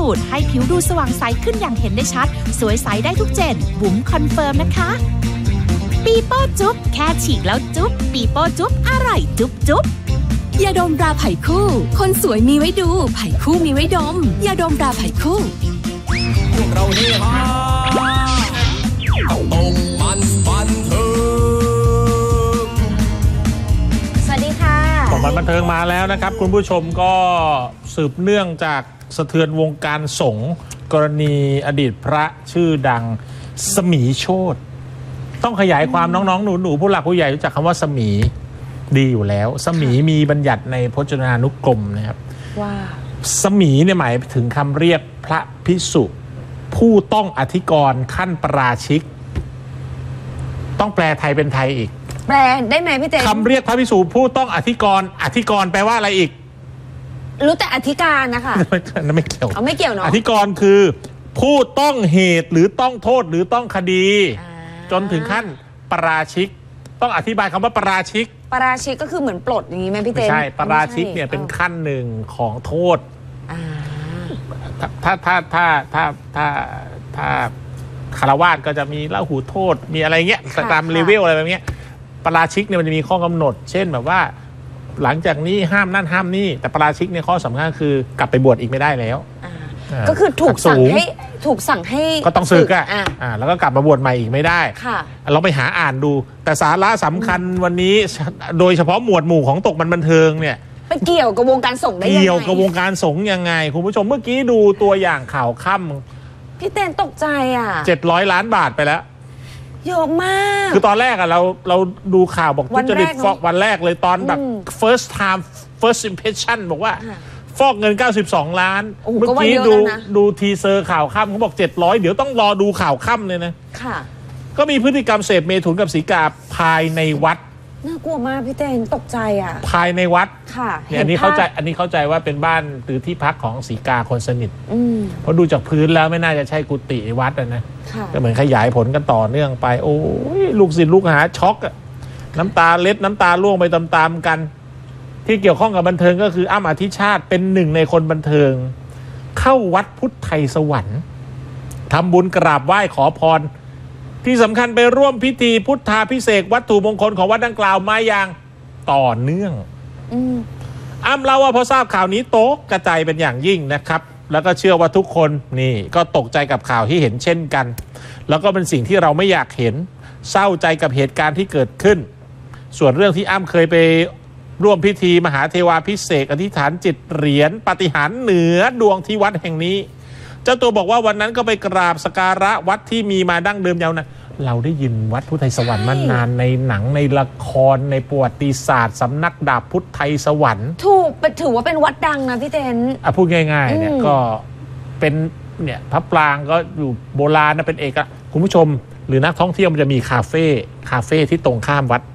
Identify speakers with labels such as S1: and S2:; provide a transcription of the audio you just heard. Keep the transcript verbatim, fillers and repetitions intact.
S1: สูตรให้ผิวดูสว่างใสขึ้นอย่างเห็นได้ชัดสวยใสได้ทุกเจนบุ๋มคอนเฟิร์มนะคะปีโป้จุ๊บแค่ฉีกแล้วจุ๊บปีโป้จุ๊บอร่อยจุ๊บจุ๊บยาดมราไผ่คู่คนสวยมีไว้ดูไผ่คู่มีไว้ดมยาดมราไผ่คู่
S2: พวกเราเฮฮาต้องตรงมันบันเทิง
S3: สวัสดีค่ะ
S4: ตรงมันบันเทิงมาแล้วนะครับคุณผู้ชมก็สืบเนื่องจากสะเทือนวงการสงฆ์กรณีอดีตพระชื่อดังสมีโชติต้องขยายความน้องๆหนูๆผู้หลักผู้ใหญ่รู้จักคำว่าสมีดีอยู่แล้วสมีมีบัญญัติในพจนานุกรมนะครับว่าสมีเนี่ยหมายถึงคำเรียกพระภิกษุผู้ต้องอธิกรณ์ขั้นปราชิกต้องแปลไทยเป็นไทยอีก
S3: แปลได้ไหมพี่เจน
S4: คำเรียกพระภิกษุผู้ต้องอธิกรณ์อธิกรณ์แปลว่าอะไรอีก
S3: รู้แต่อธิการนะคะ
S4: นั่นไม่เกี่ยว
S3: เอาไม่เกี่ยวเนาะ
S4: อธิกรณ์คือผู้ต้องเหตุหรือต้องโทษหรือต้องคดีจนถึงขั้นปราชิกต้องอธิบายคำว่าปราชิก
S3: ปราชิกก็คือเหมือนปลดอย่างนี้ไหมพี่เจน
S4: ใช่ปราชิกเนี่ยเป็นขั้นหนึ่งของโทษถ้าถ้าถ้าถ้าถ้าถ้าคารวาสก็จะมีละหูโทษมีอะไรเงี้ยตามเลเวลอะไรแบบเนี้ยปราชิกเนี่ยมันจะมีข้อกำหนดเช่นแบบว่าหลังจากนี้ห้ามนั่นห้ามนี่แต่ปราชิกเนี่ยข้อสำคัญคือกลับไปบวชอีกไม่ได้แล้ว
S3: ก็คือถูกสั่งให้ถูกสั่งให้
S4: ก็ต้องสึกอ่ะแล้วก็กลับมาบวชใหม่อีกไม่ได้เราไปหาอ่านดูแต่สาระสำคัญวันนี้โดยเฉพาะหมวดหมู่ของตกมันบันเทิงเนี่ย
S3: ไปเกี่ยวกับวงการสงฆ์ได้ยังไง
S4: เกี่ยวกับวงการสงฆ์ยังไงคุณผู้ชมเมื่อกี้ดูตัวอย่างข่าวค่
S3: ำพี่เต้นตกใจอ่ะ
S4: เจ็ดร้อยล้านบาทไปแล้ว
S3: เยอะมาก
S4: คือตอนแรกอะเราเราดูข่าวบอกทุจริตวันแรกเลยตอนแบบ first time first impression บอกว่าฟอกเงินเก้าสิบสองล้านเมื่อกี้ดูดูทีเซอร์ข่าวค่ำเขาบอกเจ็ดร้อยเดี๋ยวต้องรอดูข่าวค่ำเลยนะค่ะก็มีพฤติกรรมเสพเมถุนกับสีกาภายในวัด
S3: น่ากลัวมากพี่เต้นตกใจอ่ะ
S4: ภายในวัด
S3: ค่ะ
S4: เนี่ยอันนี้เข้าใจอันนี้เข้าใจว่าเป็นบ้านหรือที่พักของสีกาคนสนิทเพราะดูจากพื้นแล้วไม่น่าจะใช่กุฏิวัดนะก็เหมือนขยายผลกันต่อเนื่องไปโอ้ยลูกศิษย์ลูกหาช็อกอะน้ำตาเล็ดน้ำตาล่วงไปตามๆกันที่เกี่ยวข้องกับบันเทิงก็คืออ้ำอธิชาติเป็นหนึ่งในคนบันเทิงเข้าวัดพุทธไทยสวรรค์ทำบุญกราบไหว้ขอพรที่สำคัญไปร่วมพิธีพุทธาภิเษกวัตถุมงคลของวัดดังกล่าวมาอย่างต่อเนื่องอ้ำเล่าว่าพอทราบข่าวนี้โต๊ะกระจายเป็นอย่างยิ่งนะครับแล้วก็เชื่อว่าทุกคนนี่ก็ตกใจกับข่าวที่เห็นเช่นกันแล้วก็เป็นสิ่งที่เราไม่อยากเห็นเศร้าใจกับเหตุการณ์ที่เกิดขึ้นส่วนเรื่องที่อ้ำเคยไปร่วมพิธีมหาเทวาภิเษกอธิษฐานจิตเหรียญปาฏิหาริย์เหนือดวงที่วัดแห่งนี้เจ้าตัวบอกว่าวันนั้นก็ไปกราบสักการะวัดที่มีมาดั้งเดิมยาวนานเราได้ยินวัดพุทธไทยสวรรค์มานานในหนังในละครในประวัติศาสตร์สำนักดาบพุทธไทยสวรรค์
S3: ถูกถือว่าเป็นวัดดังนะพี่เต้น
S4: อ่ะพูดง่ายๆเนี่ยก็เป็นเนี่ยพระปรางก็อยู่โบราณนะเป็นเอกคุณผู้ชมหรือนักท่องเที่ยวมันจะมีคาเฟ่คาเฟ่ที่ตรงข้ามวัด